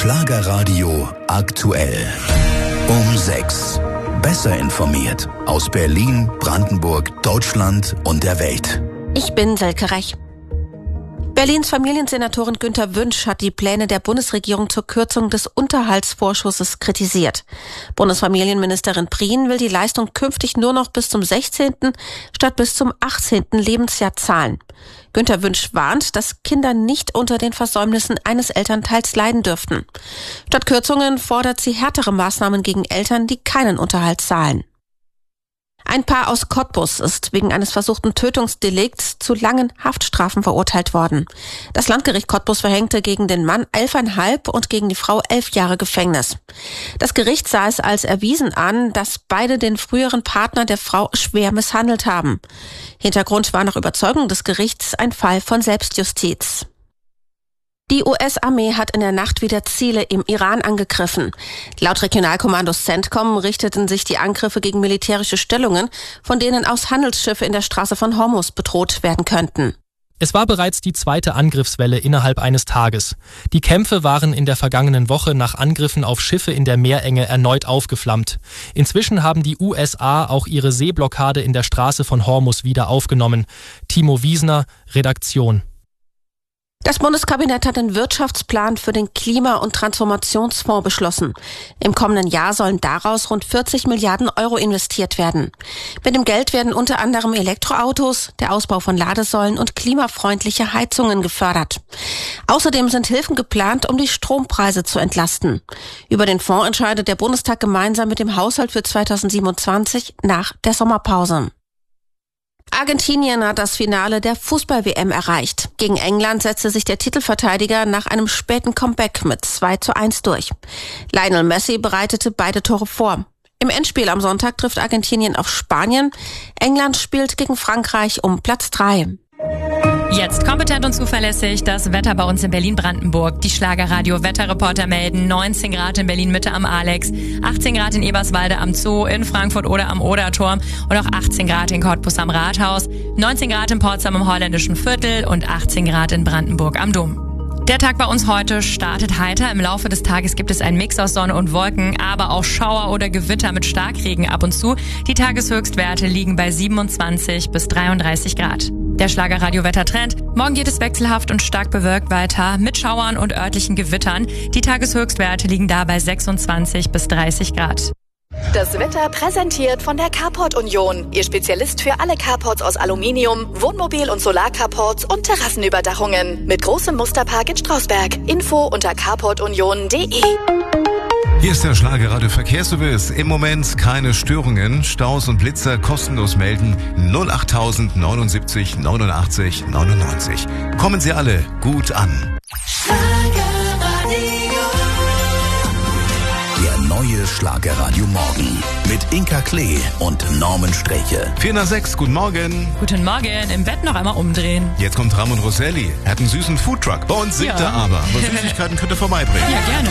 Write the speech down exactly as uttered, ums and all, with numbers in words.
Schlagerradio aktuell. Um sechs. Besser informiert aus Berlin, Brandenburg, Deutschland und der Welt. Ich bin Selke Rech. Berlins Familiensenatorin Günter Wünsch hat die Pläne der Bundesregierung zur Kürzung des Unterhaltsvorschusses kritisiert. Bundesfamilienministerin Prien will die Leistung künftig nur noch bis zum sechzehnten statt bis zum achtzehnten Lebensjahr zahlen. Günter Wünsch warnt, dass Kinder nicht unter den Versäumnissen eines Elternteils leiden dürften. Statt Kürzungen fordert sie härtere Maßnahmen gegen Eltern, die keinen Unterhalt zahlen. Ein Paar aus Cottbus ist wegen eines versuchten Tötungsdelikts zu langen Haftstrafen verurteilt worden. Das Landgericht Cottbus verhängte gegen den Mann elfeinhalb und gegen die Frau elf Jahre Gefängnis. Das Gericht sah es als erwiesen an, dass beide den früheren Partner der Frau schwer misshandelt haben. Hintergrund war nach Überzeugung des Gerichts ein Fall von Selbstjustiz. Die U S-Armee hat in der Nacht wieder Ziele im Iran angegriffen. Laut Regionalkommandos CENTCOM richteten sich die Angriffe gegen militärische Stellungen, von denen aus Handelsschiffe in der Straße von Hormuz bedroht werden könnten. Es war bereits die zweite Angriffswelle innerhalb eines Tages. Die Kämpfe waren in der vergangenen Woche nach Angriffen auf Schiffe in der Meerenge erneut aufgeflammt. Inzwischen haben die U S A auch ihre Seeblockade in der Straße von Hormuz wieder aufgenommen. Timo Wiesner, Redaktion. Das Bundeskabinett hat den Wirtschaftsplan für den Klima- und Transformationsfonds beschlossen. Im kommenden Jahr sollen daraus rund vierzig Milliarden Euro investiert werden. Mit dem Geld werden unter anderem Elektroautos, der Ausbau von Ladesäulen und klimafreundliche Heizungen gefördert. Außerdem sind Hilfen geplant, um die Strompreise zu entlasten. Über den Fonds entscheidet der Bundestag gemeinsam mit dem Haushalt für zweitausendsiebenundzwanzig nach der Sommerpause. Argentinien hat das Finale der Fußball-W M erreicht. Gegen England setzte sich der Titelverteidiger nach einem späten Comeback mit zwei zu eins durch. Lionel Messi bereitete beide Tore vor. Im Endspiel am Sonntag trifft Argentinien auf Spanien. England spielt gegen Frankreich um Platz drei. Jetzt kompetent und zuverlässig das Wetter bei uns in Berlin-Brandenburg. Die Schlagerradio-Wetterreporter melden neunzehn Grad in Berlin-Mitte am Alex, achtzehn Grad in Eberswalde am Zoo, in Frankfurt oder am Oderturm und auch achtzehn Grad in Cottbus am Rathaus, neunzehn Grad in Potsdam im Holländischen Viertel und achtzehn Grad in Brandenburg am Dom. Der Tag bei uns heute startet heiter. Im Laufe des Tages gibt es einen Mix aus Sonne und Wolken, aber auch Schauer oder Gewitter mit Starkregen ab und zu. Die Tageshöchstwerte liegen bei siebenundzwanzig bis dreiunddreißig Grad. Der Schlagerradio-Wettertrend. Morgen geht es wechselhaft und stark bewölkt weiter mit Schauern und örtlichen Gewittern. Die Tageshöchstwerte liegen da bei sechsundzwanzig bis dreißig Grad. Das Wetter präsentiert von der Carport Union. Ihr Spezialist für alle Carports aus Aluminium, Wohnmobil- und Solarcarports und Terrassenüberdachungen. Mit großem Musterpark in Strausberg. Info unter carport union punkt de. Hier ist der Schlagerradio Verkehrsservice. Im Moment keine Störungen. Staus und Blitzer kostenlos melden. null acht null null neun neunundachtzig neunundneunzig. Kommen Sie alle gut an. Der neue Schlagerradio Morgen mit Inka Klee und Norman Streche. vier nach sechs, guten Morgen. Guten Morgen, im Bett noch einmal umdrehen. Jetzt kommt Ramon Rosselli. Er hat einen süßen Foodtruck. Bei uns singt Ja. er aber. Aber Süßigkeiten könnt ihr vorbeibringen. Ja, gerne.